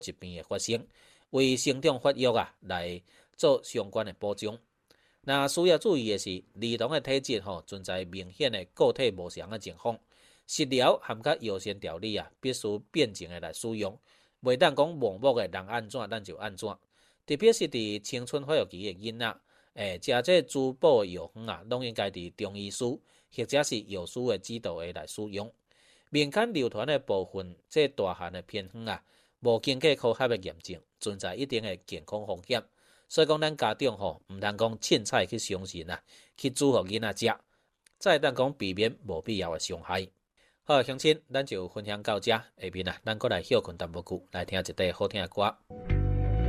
疾病的发生，为成长发育来做相关的补充。那需要注意的是，儿童的体质存在明显的固体无常的情况，食疗含甲优先调理必须辩证的来使用，袂当讲盲目的人安怎咱就安怎。特别是伫青春发育期的囡仔，食这滋补药方拢应该伫中医师或者是药师的指导下来使用。面孔流传的部分，这大汉的偏方无经过科学的验证，存在一定的健康风险。所以讲，咱家长毋通讲凊彩去相信去煮互囡仔食，再当讲避免无必要的伤害。好，乡亲，咱就分享到这，下面咱搁来休困淡薄久，来听一块好听的歌。